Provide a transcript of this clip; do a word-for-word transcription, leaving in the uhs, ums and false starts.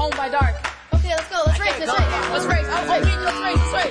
home by dark. Okay, let's go. Let's race. Let's race. Let's race. I was like, let's race. Let's race.